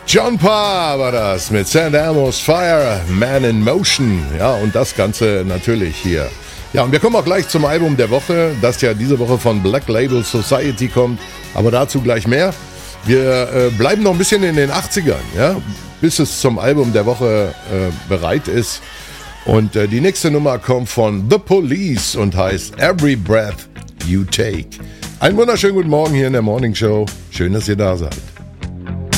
John Parr war das mit St. Elmo's Fire, Man in Motion. Ja, und das Ganze natürlich hier. Ja, und wir kommen auch gleich zum Album der Woche, das ja diese Woche von Black Label Society kommt. Aber dazu gleich mehr. Wir bleiben noch ein bisschen in den 80ern, ja, bis es zum Album der Woche bereit ist. Und die nächste Nummer kommt von The Police und heißt Every Breath You Take. Einen wunderschönen guten Morgen hier in der Morning Show. Schön, dass ihr da seid.